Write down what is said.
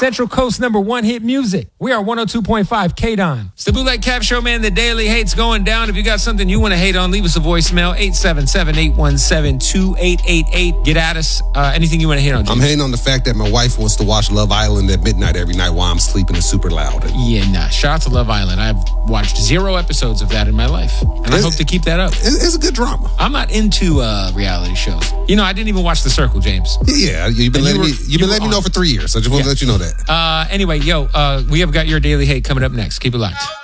Central Coast #1 hit music. We are 102.5 KDON. It's the Bootleg Cap Show, man. The daily hate's going down. If you got something you want to hate on, leave us a voicemail. 877-817-2888. Get at us. Anything you want to hate on, James? I'm hating on the fact that my wife wants to watch Love Island at midnight every night while I'm sleeping. It's super loud. Yeah, nah. Shout out to Love Island. I've watched 0 episodes of that in my life. And I hope to keep that up. It's a good drama. I'm not into reality shows. You know, I didn't even watch The Circle, James. Yeah, you've been letting me know for 3 years. So I just want to let you know that. Anyway, we have got your daily hate coming up next. Keep it locked.